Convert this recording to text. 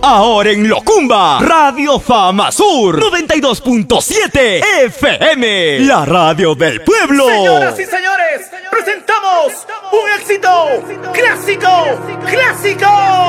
Ahora en Locumba, Radio Fama Sur 92.7 FM, la radio del pueblo. Señoras y señores, presentamos un éxito clásico.